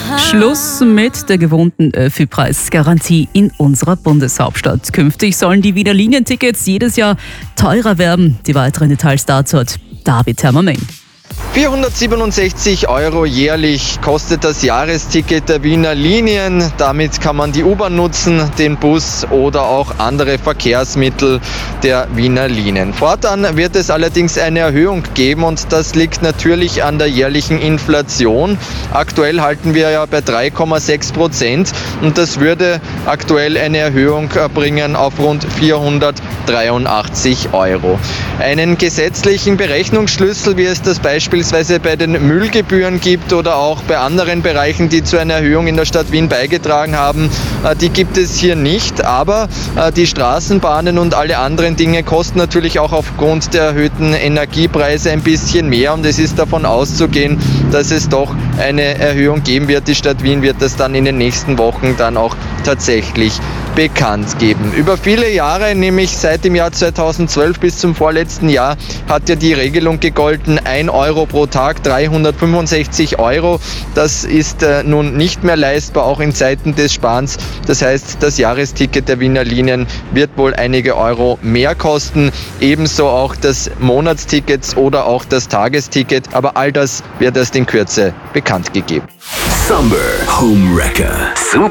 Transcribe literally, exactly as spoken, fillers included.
Schluss mit der gewohnten Öffi-Preisgarantie in unserer Bundeshauptstadt. Künftig sollen die Wiener Linientickets jedes Jahr teurer werden. Die weiteren Details dazu hat David Herrmann. vierhundertsiebenundsechzig Euro jährlich kostet das Jahresticket der Wiener Linien. Damit kann man die U-Bahn nutzen, den Bus oder auch andere Verkehrsmittel der Wiener Linien. Fortan wird es allerdings eine Erhöhung geben und das liegt natürlich an der jährlichen Inflation. Aktuell halten wir ja bei drei Komma sechs Prozent und das würde aktuell eine Erhöhung bringen auf rund vierhundertdreiundachtzig Euro. Einen gesetzlichen Berechnungsschlüssel, wie es das beispielsweise bei den Müllgebühren gibt oder auch bei anderen Bereichen, die zu einer Erhöhung in der Stadt Wien beigetragen haben, die gibt es hier nicht. Aber die Straßenbahnen und alle anderen Dinge kosten natürlich auch aufgrund der erhöhten Energiepreise ein bisschen mehr und es ist davon auszugehen, dass es doch eine Erhöhung geben wird. Die Stadt Wien wird das dann in den nächsten Wochen dann auch tatsächlich bekannt geben. Über viele Jahre, nämlich seit dem Jahr zweitausendzwölf bis zum vorletzten Jahr, hat ja die Regelung gegolten, ein Euro pro Tag, dreihundertfünfundsechzig Euro. Das ist äh, nun nicht mehr leistbar, auch in Zeiten des Sparens. Das heißt, das Jahresticket der Wiener Linien wird wohl einige Euro mehr kosten. Ebenso auch das Monatsticket oder auch das Tagesticket. Aber all das wird erst in Kürze bekannt gegeben. Summer Home Wrecker. Super